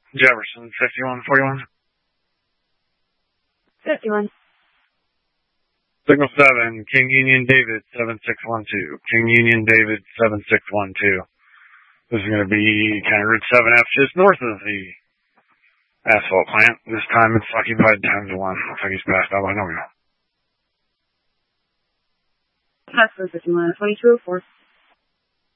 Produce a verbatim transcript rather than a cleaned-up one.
Jefferson, fifty-one forty-one. fifty-one. Signal seven, King Union David, seven six one two. King Union David, seven six one two. This is going to be kind of Route seven F, just north of the asphalt plant. This time it's occupied times one. Looks like he's passed out by Noble. Passport fifty-one, twenty-two oh four.